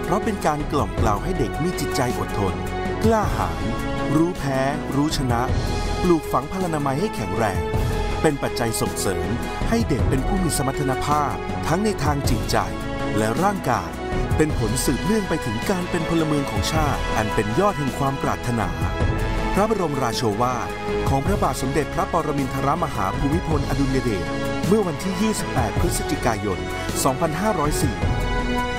ราะเป็นการกล่อมเกลาให้เด็กมีจิตใจอดทนกล้าหาญรู้แพ้รู้ชนะปลูกฝังพลานามัยให้แข็งแรงเป็นปัจจัยส่งเสริมให้เด็กเป็นผู้มีสมรรถภาพทั้งในทางจิตใจและร่างกายเป็นผลสืบเนื่องไปถึงการเป็นพลเมืองของชาติอันเป็นยอดแห่งความปรารถนาพระบรมราโชวาทของพระบาทสมเด็จพระปรมินทรมหาภูมิพลอดุลยเดชเมื่อวันที่ 28 พฤศจิกายน 2504